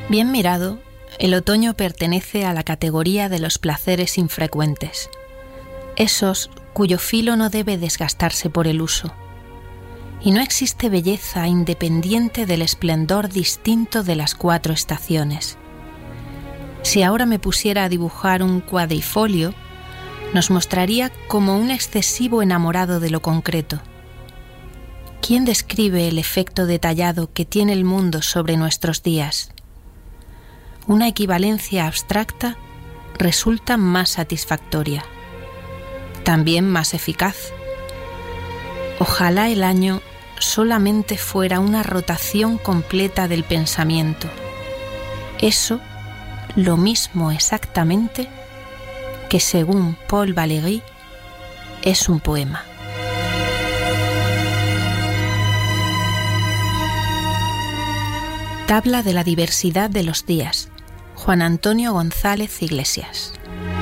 Bien mirado, el otoño pertenece a la categoría de los placeres infrecuentes, esos cuyo filo no debe desgastarse por el uso. Y no existe belleza independiente del esplendor distinto de las 4 estaciones. Si ahora me pusiera a dibujar un cuadrifolio, nos mostraría como un excesivo enamorado de lo concreto. ¿Quién describe el efecto detallado que tiene el mundo sobre nuestros días? Una equivalencia abstracta resulta más satisfactoria, también más eficaz. Ojalá el año solamente fuera una rotación completa del pensamiento. Eso, lo mismo exactamente que, según Paul Valéry, es un poema. Tabla de la diversidad de los días. Juan Antonio González Iglesias.